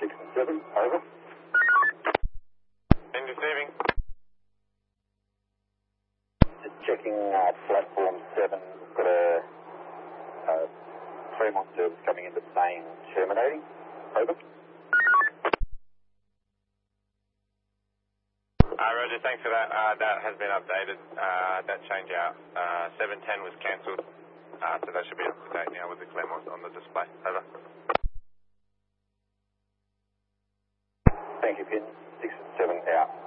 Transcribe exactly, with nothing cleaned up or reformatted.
six and seven, over. And receiving. Just checking uh, platform seven, got a uh, Fremont service coming into main terminating, over. Uh, Roger, thanks for that. Uh, that has been updated, uh, that change out. Uh, seven ten was cancelled, uh, so that should be up to date now with the Claremont on the display. Over. Thank you, Pin. six and seven out.